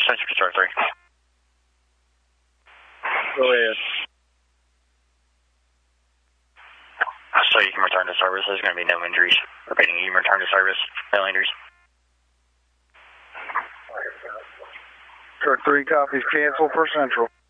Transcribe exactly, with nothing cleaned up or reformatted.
Central to Star three. Go ahead. So you can return to service. There's going to be no injuries. Repeating, you can return to service. No injuries. Star three copies. Cancel for Central.